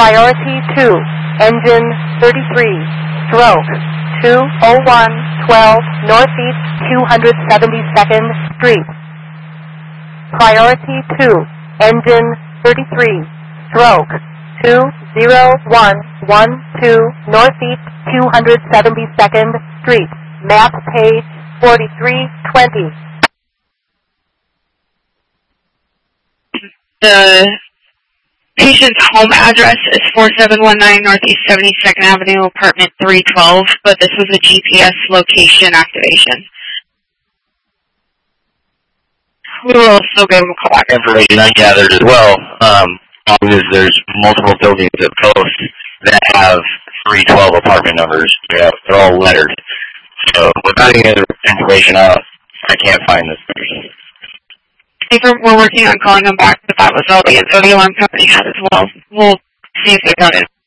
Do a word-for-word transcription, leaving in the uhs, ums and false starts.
Priority two, engine thirty-three, stroke two oh one twelve Northeast two hundred seventy-second Street. Priority two, engine thirty-three, stroke two oh one twelve Northeast two hundred seventy-second Street. Map page forty-three twenty. The patient's home address is four seven one nine Northeast seventy-second Avenue, apartment three twelve, but this was a G P S location activation. We will still give them a call back. Information I gathered as well um, is there's multiple buildings at Post that have three twelve apartment numbers. Yeah, they're all lettered. So without any other information out, I can't find this person. I think we're, we're working on calling them back, but that was all the info the alarm company had as well. We'll see if they got it.